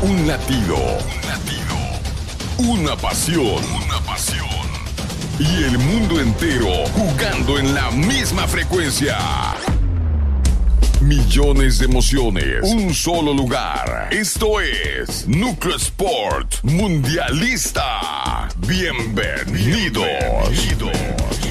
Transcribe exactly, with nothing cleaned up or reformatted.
Un latido. Un latido. Una pasión. Una pasión. Y el mundo entero jugando en la misma frecuencia. Millones de emociones. Un solo lugar. Esto es Núcleo Sport Mundialista. Bienvenidos. Bienvenidos.